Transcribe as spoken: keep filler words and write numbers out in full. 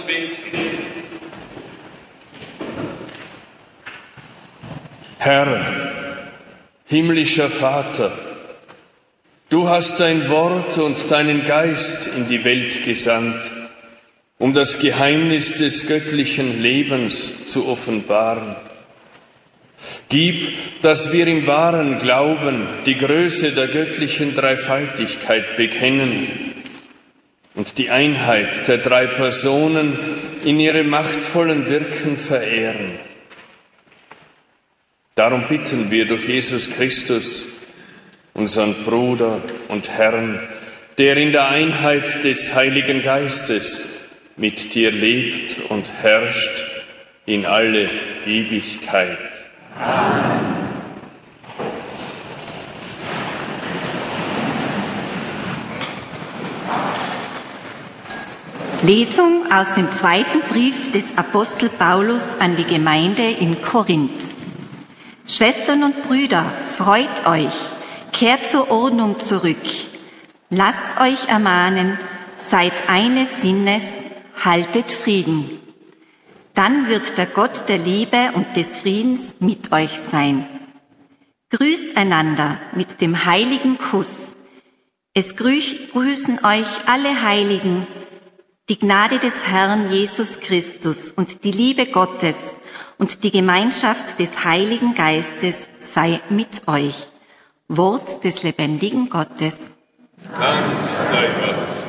beten. Herr, himmlischer Vater, du hast dein Wort und deinen Geist in die Welt gesandt, um das Geheimnis des göttlichen Lebens zu offenbaren. Gib, dass wir im wahren Glauben die Größe der göttlichen Dreifaltigkeit bekennen und die Einheit der drei Personen in ihrem machtvollen Wirken verehren. Darum bitten wir durch Jesus Christus, unseren Bruder und Herrn, der in der Einheit des Heiligen Geistes mit dir lebt und herrscht in alle Ewigkeit. Amen. Lesung aus dem zweiten Brief des Apostel Paulus an die Gemeinde in Korinth. Schwestern und Brüder, freut euch, kehrt zur Ordnung zurück, lasst euch ermahnen, seid eines Sinnes, haltet Frieden. Dann wird der Gott der Liebe und des Friedens mit euch sein. Grüßt einander mit dem heiligen Kuss. Es grüßen euch alle Heiligen. Die Gnade des Herrn Jesus Christus und die Liebe Gottes und die Gemeinschaft des Heiligen Geistes sei mit euch. Wort des lebendigen Gottes. Dank sei Gott.